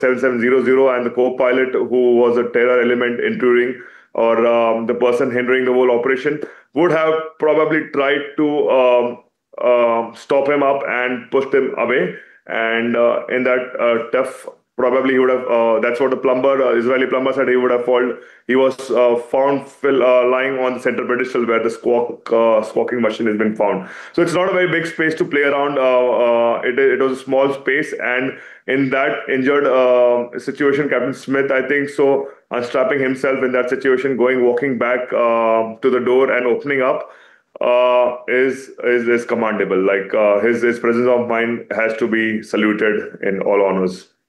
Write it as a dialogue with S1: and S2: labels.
S1: 7700, and the co-pilot, who was a terror element intruding, or the person hindering the whole operation, would have probably tried to stop him up and pushed him away. And in that tough, probably he would have. That's what the plumber, Israeli plumber, said. He would have fallen. He was found lying on the center pedestal where the squawking machine has been found. So it's not a very big space to play around. It was a small space, and in that injured situation, Captain Smith, I think so, unstrapping himself in that situation, walking back to the door and opening up, is commendable. Like his presence of mind has to be saluted in all honors.